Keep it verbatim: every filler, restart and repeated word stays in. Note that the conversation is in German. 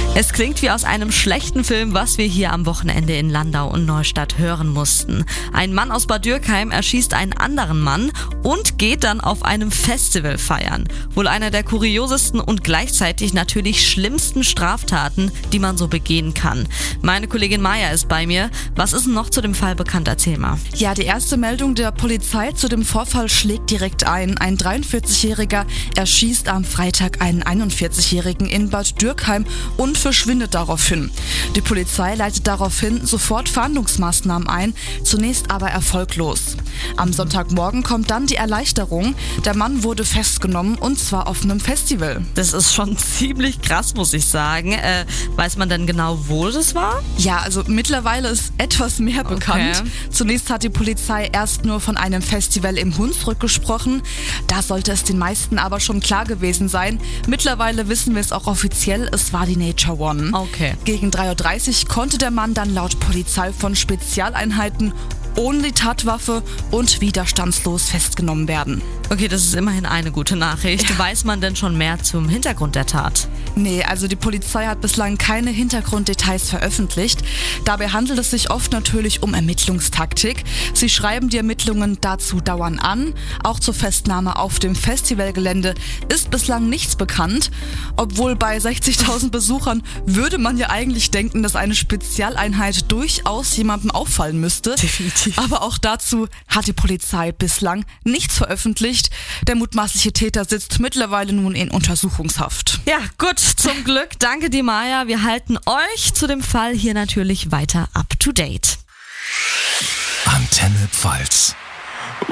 Es klingt wie aus einem schlechten Film, was wir hier am Wochenende in Landau und Neustadt hören mussten. Ein Mann aus Bad Dürkheim erschießt einen anderen Mann und geht dann auf einem Festival feiern. Wohl einer der kuriosesten und gleichzeitig natürlich schlimmsten Straftaten, die man so begehen kann. Meine Kollegin Maja ist bei mir. Was ist denn noch zu dem Fall bekannt? Erzähl mal. Ja, die erste Meldung der Polizei zu dem Vorfall schlägt direkt ein. Ein dreiundvierzigjähriger erschießt am Freitag einen einundvierzigjährigen in Bad Dürkheim und verschwindet daraufhin. Die Polizei leitet daraufhin sofort Fahndungsmaßnahmen ein, zunächst aber erfolglos. Am Sonntagmorgen kommt dann die Erleichterung. Der Mann wurde festgenommen und zwar auf einem Festival. Das ist schon ziemlich krass, muss ich sagen. Äh, weiß man denn genau, wo das war? Ja, also mittlerweile ist etwas mehr bekannt. Okay. Zunächst hat die Polizei erst nur von einem Festival im Hunsrück gesprochen. Da sollte es den meisten aber schon klar gewesen sein. Mittlerweile wissen wir es auch offiziell, es war die Nature One. Okay. Gegen drei Uhr dreißig konnte der Mann dann laut Polizei von Spezialeinheiten ohne die Tatwaffe und widerstandslos festgenommen werden. Okay, das ist immerhin eine gute Nachricht. Ja. Weiß man denn schon mehr zum Hintergrund der Tat? Nee, also die Polizei hat bislang keine Hintergrunddetails veröffentlicht. Dabei handelt es sich oft natürlich um Ermittlungstaktik. Sie schreiben die Ermittlungen dazu dauernd an. Auch zur Festnahme auf dem Festivalgelände ist bislang nichts bekannt. Obwohl bei sechzigtausend Besuchern würde man ja eigentlich denken, dass eine Spezialeinheit durchaus jemandem auffallen müsste. Definitiv. Aber auch dazu hat die Polizei bislang nichts veröffentlicht. Der mutmaßliche Täter sitzt mittlerweile nun in Untersuchungshaft. Ja, gut, zum Glück. Danke dir, Maja. Wir halten euch zu dem Fall hier natürlich weiter up to date. Antenne Pfalz.